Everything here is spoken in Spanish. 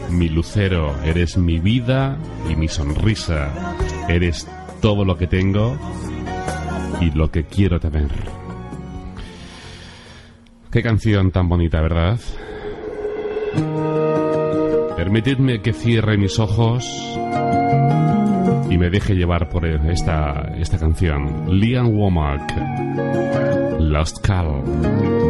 mi lucero, eres mi vida y mi sonrisa, eres todo lo que tengo y lo que quiero tener. Qué canción tan bonita, ¿verdad? Permitidme que cierre mis ojos y me deje llevar por esta canción. Lee Ann Womack, Lost Call.